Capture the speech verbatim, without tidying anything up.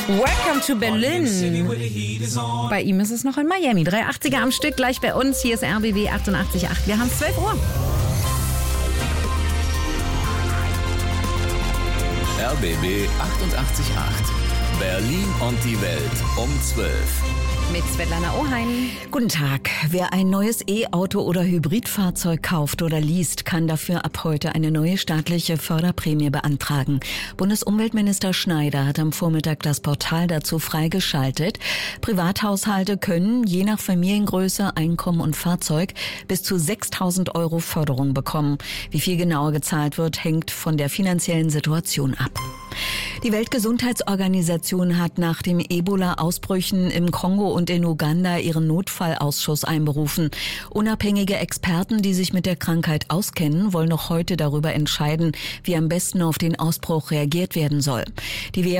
Welcome to Berlin. Bei ihm ist es noch in Miami. drei achtziger am Stück, gleich bei uns. Hier ist R B B achtundachtzig Komma acht. Wir haben zwölf Uhr. R B B achtundachtzig Komma acht. Berlin und die Welt um zwölf. Mit Svetlana Ohain. Guten Tag. Wer ein neues E-Auto oder Hybridfahrzeug kauft oder least, kann dafür ab heute eine neue staatliche Förderprämie beantragen. Bundesumweltminister Schneider hat am Vormittag das Portal dazu freigeschaltet. Privathaushalte können je nach Familiengröße, Einkommen und Fahrzeug bis zu sechstausend Euro Förderung bekommen. Wie viel genauer gezahlt wird, hängt von der finanziellen Situation ab. Die Weltgesundheitsorganisation hat nach den Ebola-Ausbrüchen im Kongo und in Uganda ihren Notfallausschuss einberufen. Unabhängige Experten, die sich mit der Krankheit auskennen, wollen noch heute darüber entscheiden, wie am besten auf den Ausbruch reagiert werden soll. Die